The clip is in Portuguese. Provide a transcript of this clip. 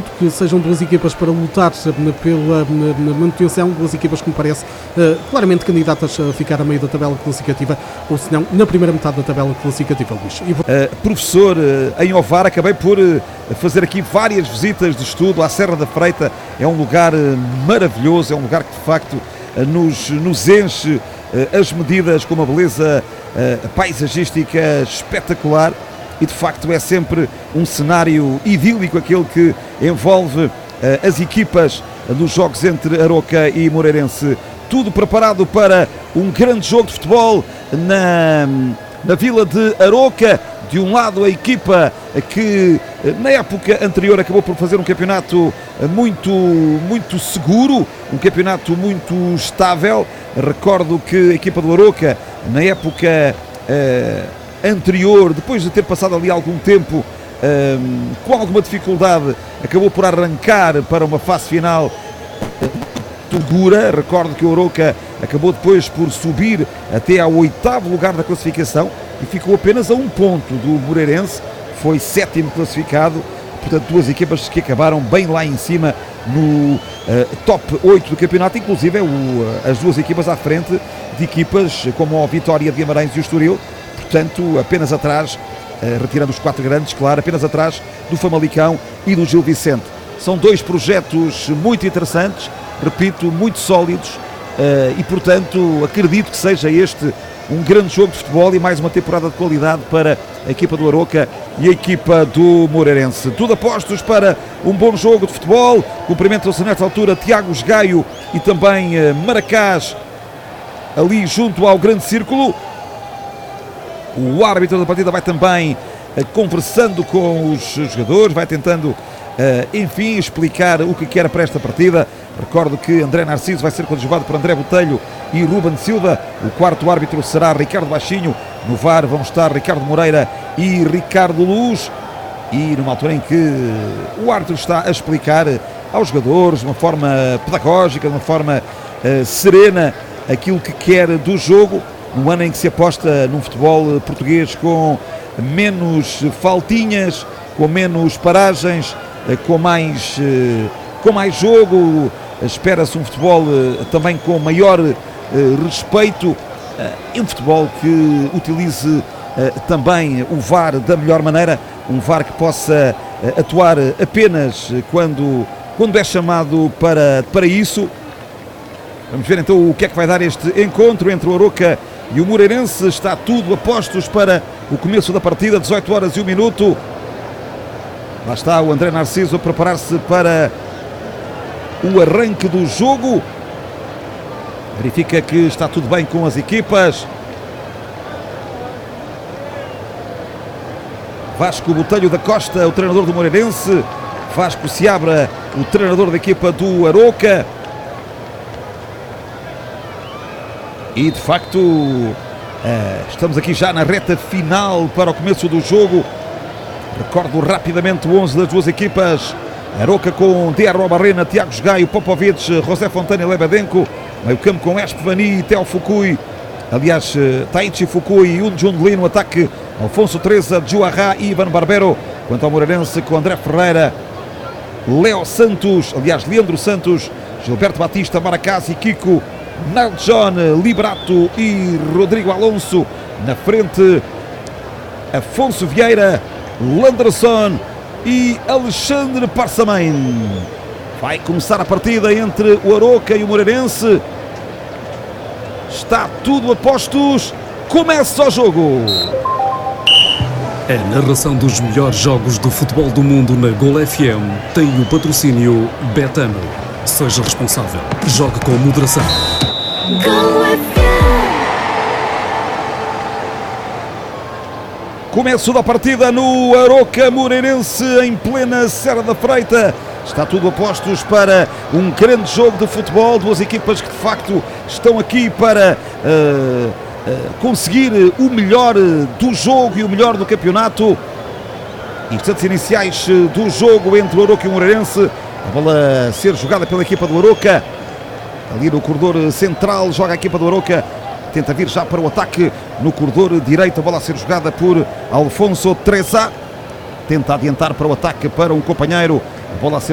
acredito que sejam duas equipas para lutar pela manutenção, duas equipas que me parece claramente candidatas a ficar a meio da tabela classificativa, ou se não, na primeira metade da tabela classificativa, Luís. Professor, em Ovar, acabei por fazer aqui várias visitas de estudo à Serra da Freita. É um lugar maravilhoso, é um lugar que de facto nos enche as medidas com uma beleza paisagística espetacular. E de facto é sempre um cenário idílico aquele que envolve as equipas nos jogos entre Aroca e Moreirense. Tudo preparado para um grande jogo de futebol na vila de Aroca. De um lado a equipa que na época anterior acabou por fazer um campeonato muito seguro, um campeonato muito estável. Recordo que a equipa do Aroca na época anterior, depois de ter passado ali algum tempo com alguma dificuldade, acabou por arrancar para uma fase final segura. Recordo que o Aroca acabou depois por subir até ao 8º lugar da classificação e ficou apenas a um ponto do Moreirense, foi 7º classificado. Portanto, duas equipas que acabaram bem lá em cima no top 8 do campeonato, inclusive as duas equipas à frente de equipas como a Vitória de Guimarães e o Estoril. Portanto, apenas atrás, retirando os 4 grandes, claro, apenas atrás do Famalicão e do Gil Vicente. São dois projetos muito interessantes, repito, muito sólidos, e portanto acredito que seja este um grande jogo de futebol e mais uma temporada de qualidade para a equipa do Aroca e a equipa do Moreirense. Tudo apostos para um bom jogo de futebol. Cumprimento-se nesta altura Tiago Gaio e também Maracás ali junto ao grande círculo. O árbitro da partida vai também conversando com os jogadores, vai tentando, enfim, explicar o que quer para esta partida. Recordo que André Narciso vai ser coadjuvado por André Botelho e Ruben Silva. O quarto árbitro será Ricardo Baixinho. No VAR vão estar Ricardo Moreira e Ricardo Luz. E numa altura em que o árbitro está a explicar aos jogadores de uma forma pedagógica, de uma forma serena, aquilo que quer do jogo. No ano em que se aposta num futebol português com menos faltinhas, com menos paragens, com mais jogo, espera-se um futebol também com maior respeito, e um futebol que utilize também o VAR da melhor maneira, um VAR que possa atuar apenas quando é chamado para isso. Vamos ver então o que é que vai dar este encontro entre o Aroca e o Moreirense. Está tudo a postos para o começo da partida, 18 horas e 1 minuto. Lá está o André Narciso a preparar-se para o arranque do jogo. Verifica que está tudo bem com as equipas. Vasco Botelho da Costa, o treinador do Moreirense. Vasco Seabra, o treinador da equipa do Aroca. E de facto estamos aqui já na reta final para o começo do jogo. Recordo rapidamente o 11 das duas equipas. Aroca com Diarro Barrena, Tiago Gaio, Popovic, José Fontana e Lebedenko. Meio campo com Espevani e Theo Fukui. Aliás, Taichi Fukui e Yun Jun Lee no ataque. Alfonso Treza, Juarra e Ivan Barbero. Quanto ao Moreirense com André Ferreira, Léo Santos, aliás, Leandro Santos, Gilberto Batista, Maracás e Kiko. Nile John, Liberato e Rodrigo Alonso. Na frente, Afonso Vieira, Landerson e Alexandre Parçamain. Vai começar a partida entre o Aroca e o Moreirense. Está tudo a postos. Começa o jogo. A narração dos melhores jogos do futebol do mundo na Gol FM tem o patrocínio Betano. Seja responsável. Jogue com moderação. Começo da partida no Aroca Moreirense, em plena Serra da Freita. Está tudo a postos para um grande jogo de futebol. Duas equipas que de facto estão aqui para conseguir o melhor do jogo e o melhor do campeonato. Instantes iniciais do jogo entre o Aroca e o Moreirense. A bola a ser jogada pela equipa do Aroca. Ali no corredor central joga a equipa do Aroca. Tenta vir já para o ataque no corredor direito. A bola a ser jogada por Alfonso Treza. Tenta adiantar para o ataque para um companheiro. A bola a ser